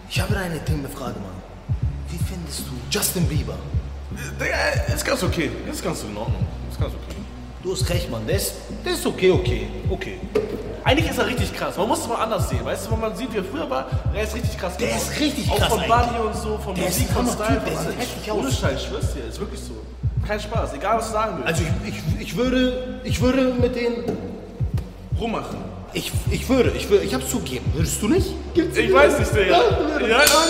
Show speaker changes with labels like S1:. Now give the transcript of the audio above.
S1: Ich habe eine dumme Frage, Mann. Wie findest du Justin Bieber?
S2: Digga, ist ganz okay. Ist ganz in Ordnung. Ist ganz okay.
S1: Du hast recht, Mann. Der ist okay.
S2: Eigentlich ist er richtig krass. Man muss es mal anders sehen. Weißt du, wenn man sieht, wie er früher war, der ist richtig krass.
S1: Der ist richtig
S2: auch
S1: krass.
S2: Auch von
S1: eigentlich.
S2: Body und so, von
S1: der
S2: Musik,
S1: ist
S2: von
S1: ein
S2: Style.
S1: Typ, der sieht heftig aus.
S2: Ohne Scheiß, ich schwör's dir. Ist wirklich so. Kein Spaß. Egal, was du sagen willst.
S1: Also ich würde mit denen
S2: rummachen.
S1: Ich hab's zugegeben. Würdest du nicht?
S2: Ich weiß nicht, Digga. Ja,